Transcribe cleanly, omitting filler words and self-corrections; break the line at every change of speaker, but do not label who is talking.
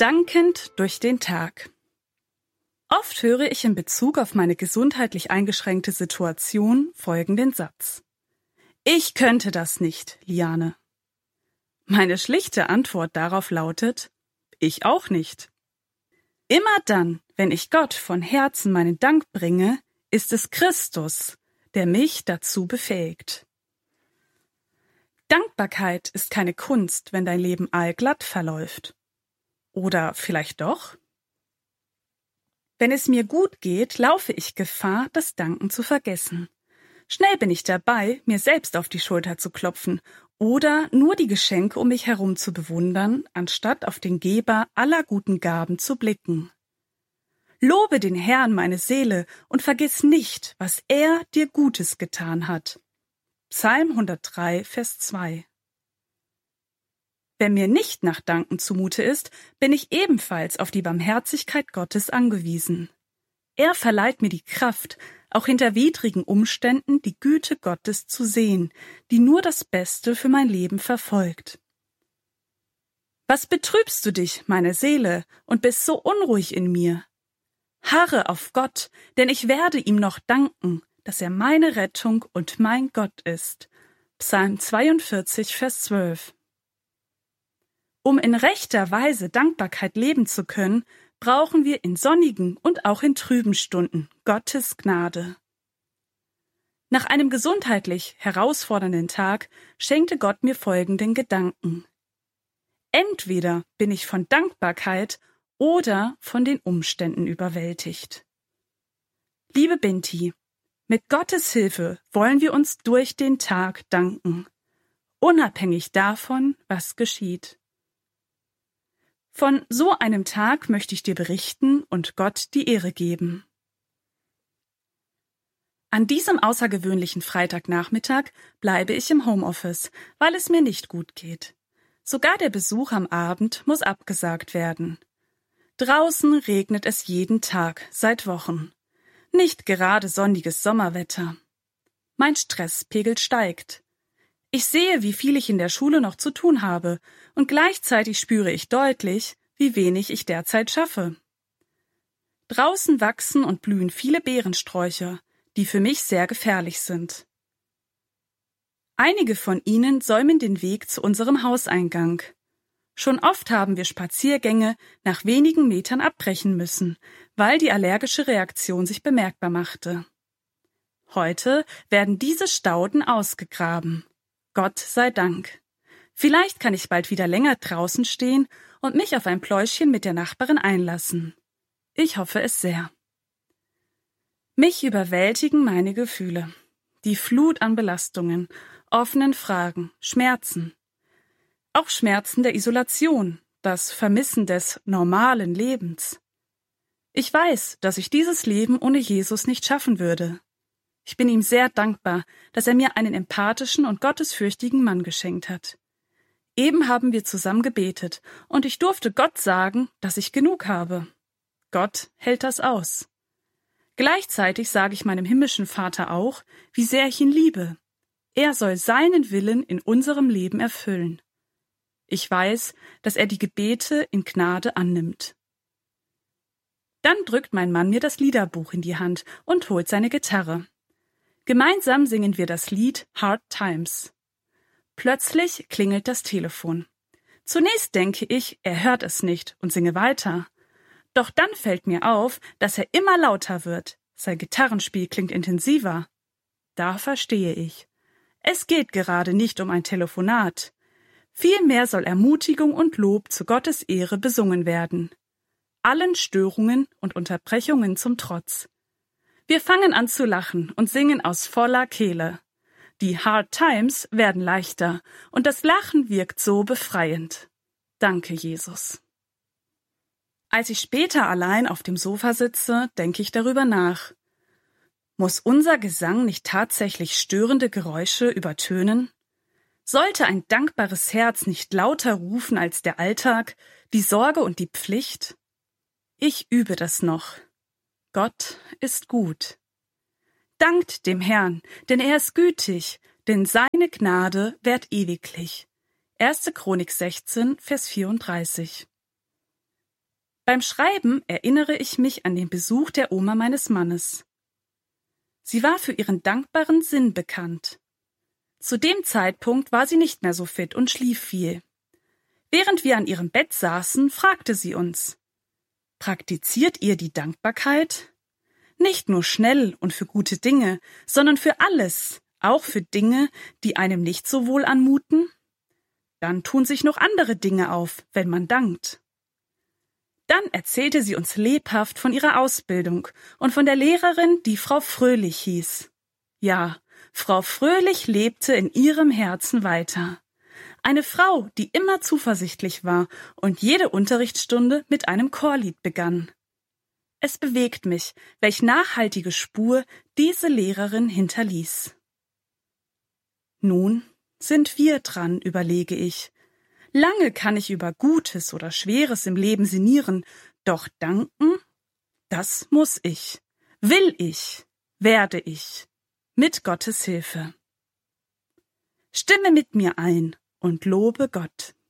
Dankend durch den Tag. Oft höre ich in Bezug auf meine gesundheitlich eingeschränkte Situation folgenden Satz. Ich könnte das nicht, Liane. Meine schlichte Antwort darauf lautet, ich auch nicht. Immer dann, wenn ich Gott von Herzen meinen Dank bringe, ist es Christus, der mich dazu befähigt. Dankbarkeit ist keine Kunst, wenn dein Leben allglatt verläuft. Oder vielleicht doch? Wenn es mir gut geht, laufe ich Gefahr, das Danken zu vergessen. Schnell bin ich dabei, mir selbst auf die Schulter zu klopfen oder nur die Geschenke um mich herum zu bewundern, anstatt auf den Geber aller guten Gaben zu blicken. Lobe den Herrn, meine Seele, und vergiss nicht, was er dir Gutes getan hat. Psalm 103, Vers 2. Wenn mir nicht nach Danken zumute ist, bin ich ebenfalls auf die Barmherzigkeit Gottes angewiesen. Er verleiht mir die Kraft, auch hinter widrigen Umständen die Güte Gottes zu sehen, die nur das Beste für mein Leben verfolgt. Was betrübst du dich, meine Seele, und bist so unruhig in mir? Harre auf Gott, denn ich werde ihm noch danken, dass er meine Rettung und mein Gott ist. Psalm 42, Vers 12. Um in rechter Weise Dankbarkeit leben zu können, brauchen wir in sonnigen und auch in trüben Stunden Gottes Gnade. Nach einem gesundheitlich herausfordernden Tag schenkte Gott mir folgenden Gedanken. Entweder bin ich von Dankbarkeit oder von den Umständen überwältigt. Liebe Binti, mit Gottes Hilfe wollen wir uns durch den Tag danken, unabhängig davon, was geschieht. Von so einem Tag möchte ich dir berichten und Gott die Ehre geben. An diesem außergewöhnlichen Freitagnachmittag bleibe ich im Homeoffice, weil es mir nicht gut geht. Sogar der Besuch am Abend muss abgesagt werden. Draußen regnet es jeden Tag, seit Wochen. Nicht gerade sonniges Sommerwetter. Mein Stresspegel steigt. Ich sehe, wie viel ich in der Schule noch zu tun habe, und gleichzeitig spüre ich deutlich, wie wenig ich derzeit schaffe. Draußen wachsen und blühen viele Beerensträucher, die für mich sehr gefährlich sind. Einige von ihnen säumen den Weg zu unserem Hauseingang. Schon oft haben wir Spaziergänge nach wenigen Metern abbrechen müssen, weil die allergische Reaktion sich bemerkbar machte. Heute werden diese Stauden ausgegraben. Gott sei Dank. Vielleicht kann ich bald wieder länger draußen stehen und mich auf ein Pläuschchen mit der Nachbarin einlassen. Ich hoffe es sehr. Mich überwältigen meine Gefühle. Die Flut an Belastungen, offenen Fragen, Schmerzen. Auch Schmerzen der Isolation, das Vermissen des normalen Lebens. Ich weiß, dass ich dieses Leben ohne Jesus nicht schaffen würde. Ich bin ihm sehr dankbar, dass er mir einen empathischen und gottesfürchtigen Mann geschenkt hat. Eben haben wir zusammen gebetet, und ich durfte Gott sagen, dass ich genug habe. Gott hält das aus. Gleichzeitig sage ich meinem himmlischen Vater auch, wie sehr ich ihn liebe. Er soll seinen Willen in unserem Leben erfüllen. Ich weiß, dass er die Gebete in Gnade annimmt. Dann drückt mein Mann mir das Liederbuch in die Hand und holt seine Gitarre. Gemeinsam singen wir das Lied Hard Times. Plötzlich klingelt das Telefon. Zunächst denke ich, er hört es nicht und singe weiter. Doch dann fällt mir auf, dass er immer lauter wird. Sein Gitarrenspiel klingt intensiver. Da verstehe ich. Es geht gerade nicht um ein Telefonat. Vielmehr soll Ermutigung und Lob zu Gottes Ehre besungen werden. Allen Störungen und Unterbrechungen zum Trotz. Wir fangen an zu lachen und singen aus voller Kehle. Die Hard Times werden leichter und das Lachen wirkt so befreiend. Danke, Jesus. Als ich später allein auf dem Sofa sitze, denke ich darüber nach. Muss unser Gesang nicht tatsächlich störende Geräusche übertönen? Sollte ein dankbares Herz nicht lauter rufen als der Alltag, die Sorge und die Pflicht? Ich übe das noch. Gott ist gut. Dankt dem Herrn, denn er ist gütig, denn seine Gnade währt ewiglich. 1. Chronik 16, Vers 34. Beim Schreiben erinnere ich mich an den Besuch der Oma meines Mannes. Sie war für ihren dankbaren Sinn bekannt. Zu dem Zeitpunkt war sie nicht mehr so fit und schlief viel. Während wir an ihrem Bett saßen, fragte sie uns: Praktiziert ihr die Dankbarkeit? Nicht nur schnell und für gute Dinge, sondern für alles, auch für Dinge, die einem nicht so wohl anmuten? Dann tun sich noch andere Dinge auf, wenn man dankt. Dann erzählte sie uns lebhaft von ihrer Ausbildung und von der Lehrerin, die Frau Fröhlich hieß. Ja, Frau Fröhlich lebte in ihrem Herzen weiter. Eine Frau, die immer zuversichtlich war und jede Unterrichtsstunde mit einem Chorlied begann. Es bewegt mich, welch nachhaltige Spur diese Lehrerin hinterließ. Nun sind wir dran, überlege ich. Lange kann ich über Gutes oder Schweres im Leben sinnieren, doch danken, das muss ich, will ich, werde ich, mit Gottes Hilfe. Stimme mit mir ein und lobe Gott.